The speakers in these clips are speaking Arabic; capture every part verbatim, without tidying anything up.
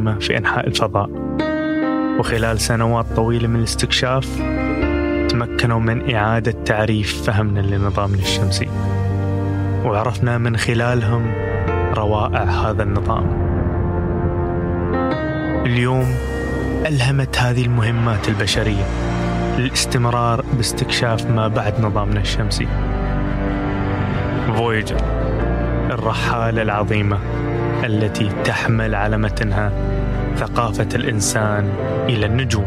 في أنحاء الفضاء. وخلال سنوات طويلة من الاستكشاف تمكنوا من إعادة تعريف فهمنا لنظامنا الشمسي، وعرفنا من خلالهم روائع هذا النظام. اليوم ألهمت هذه المهمات البشرية للاستمرار باستكشاف ما بعد نظامنا الشمسي. فويجر الرحالة العظيمة التي تحمل على متنها ثقافة الإنسان إلى النجوم.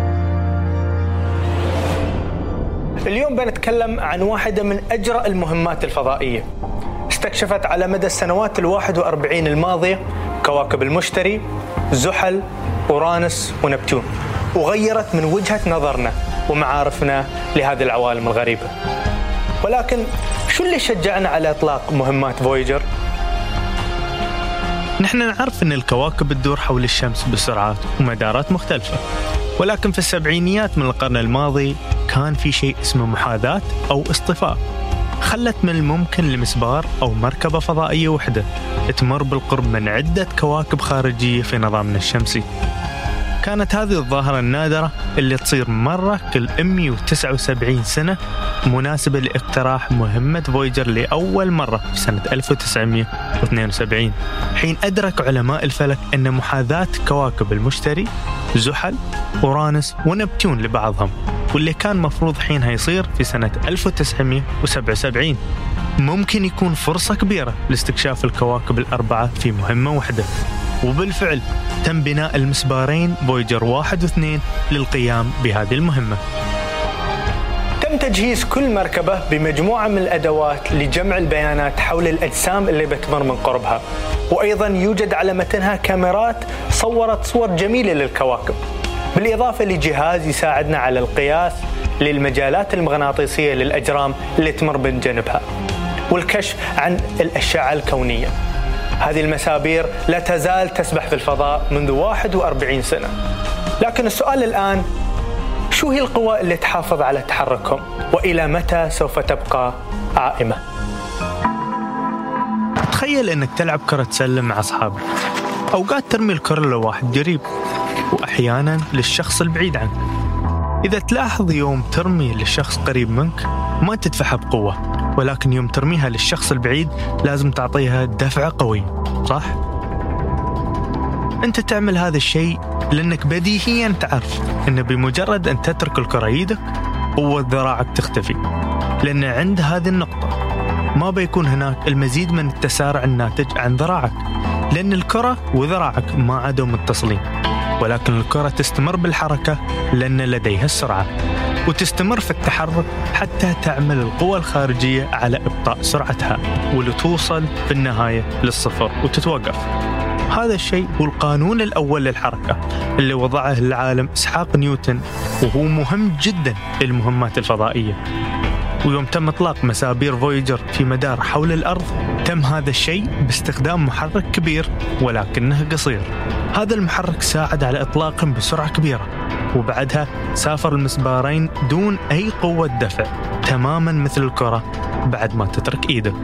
اليوم بنتكلم عن واحدة من أجرأ المهمات الفضائية استكشفت على مدى السنوات الواحد وأربعين الماضية كواكب المشتري، زحل، أورانوس ونبتون، وغيرت من وجهة نظرنا ومعارفنا لهذه العوالم الغريبة. ولكن شو اللي شجعنا على إطلاق مهمات فويجر؟ نحن نعرف أن الكواكب تدور حول الشمس بسرعات ومدارات مختلفة، ولكن في السبعينيات من القرن الماضي كان في شيء اسمه محاذاة أو اصطفاء، خلت من الممكن لمسبار أو مركبة فضائية وحدة تمر بالقرب من عدة كواكب خارجية في نظامنا الشمسي. كانت هذه الظاهرة النادرة اللي تصير مرة كل مئة وتسعة وسبعين سنة مناسبة لاقتراح مهمة فويجر لأول مرة في سنة ألف وتسعمئة واثنين وسبعين، حين أدرك علماء الفلك أن محاذاة كواكب المشتري، زحل، أورانوس ونبتون لبعضهم، واللي كان مفروض حينها يصير في سنة ألف وتسعمئة وسبعة وسبعين، ممكن يكون فرصة كبيرة لاستكشاف الكواكب الأربعة في مهمة واحدة. وبالفعل تم بناء المسبارين فويجر واحد واثنين للقيام بهذه المهمة. تم تجهيز كل مركبة بمجموعة من الأدوات لجمع البيانات حول الأجسام اللي بتمر من قربها، وأيضا يوجد على متنها كاميرات صورت صور جميلة للكواكب، بالإضافة لجهاز يساعدنا على القياس للمجالات المغناطيسية للأجرام اللي تمر من جنبها، والكشف عن الأشعة الكونية. هذه المسابير لا تزال تسبح في الفضاء منذ واحد وأربعين سنة، لكن السؤال الآن، شو هي القوى اللي تحافظ على تحركهم؟ وإلى متى سوف تبقى عائمة؟ تخيل أنك تلعب كرة سلة مع أصحابك، أوقات ترمي الكرة لواحد قريب وأحيانا للشخص البعيد عنك. إذا تلاحظ يوم ترمي للشخص قريب منك ما تدفعها بقوة، ولكن يوم ترميها للشخص البعيد لازم تعطيها دفعة قوية، صح؟ أنت تعمل هذا الشيء لأنك بديهياً تعرف أن بمجرد أن تترك الكرة يدك قوة ذراعك تختفي، لأن عند هذه النقطة ما بيكون هناك المزيد من التسارع الناتج عن ذراعك، لأن الكرة وذراعك ما عادوا متصلين، ولكن الكرة تستمر بالحركة لأن لديها السرعة، وتستمر في التحرك حتى تعمل القوى الخارجية على إبطاء سرعتها ولتوصل في النهاية للصفر وتتوقف. هذا الشيء هو القانون الأول للحركة اللي وضعه العالم إسحاق نيوتن، وهو مهم جدا للمهمات الفضائية. ويوم تم إطلاق مسابير فويجر في مدار حول الأرض تم هذا الشيء باستخدام محرك كبير ولكنه قصير. هذا المحرك ساعد على إطلاقهم بسرعة كبيرة، وبعدها سافر المسبارين دون أي قوة دفع، تماما مثل الكرة بعد ما تترك إيدك.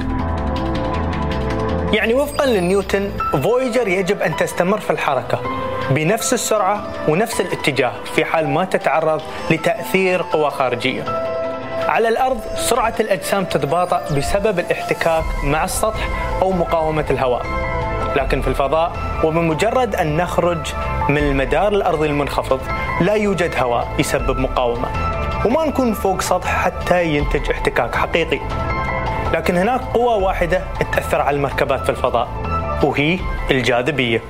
يعني وفقا لنيوتن فويجر يجب أن تستمر في الحركة بنفس السرعة ونفس الاتجاه في حال ما تتعرض لتأثير قوى خارجية. على الأرض سرعة الأجسام تتباطأ بسبب الاحتكاك مع السطح أو مقاومة الهواء، لكن في الفضاء وبمجرد أن نخرج من المدار الأرضي المنخفض لا يوجد هواء يسبب مقاومة، وما نكون فوق سطح حتى ينتج احتكاك حقيقي. لكن هناك قوة واحدة تأثر على المركبات في الفضاء، وهي الجاذبية.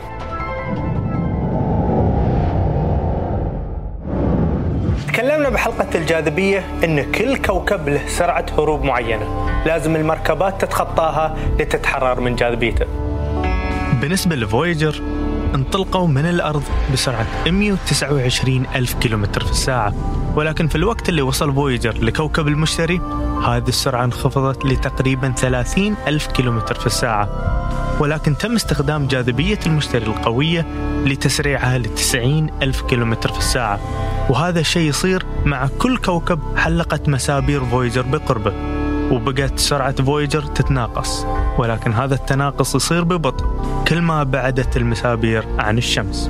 تكلمنا بحلقة الجاذبية إن كل كوكب له سرعة هروب معينة لازم المركبات تتخطاها لتتحرر من جاذبيته. بالنسبة لفويجر انطلقوا من الأرض بسرعة مئة وتسعة وعشرين ألف كيلومتر في الساعة، ولكن في الوقت اللي وصل فويجر لكوكب المشتري هذه السرعة انخفضت لتقريبا ثلاثين ألف كيلومتر في الساعة، ولكن تم استخدام جاذبية المشتري القوية لتسريعها لتسعين ألف كيلومتر في الساعة. وهذا الشيء يصير مع كل كوكب حلقت مسابير فويجر بقربه، وبقت سرعة فويجر تتناقص، ولكن هذا التناقص يصير ببطء كل ما بعدت المسابير عن الشمس.